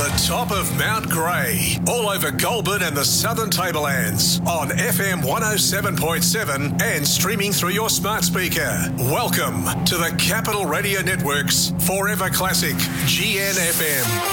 top of Mount Grey, all over Goulburn and the Southern Tablelands, on FM 107.7 and streaming through your smart speaker. Welcome to the Capital Radio Network's Forever Classic, GNFM.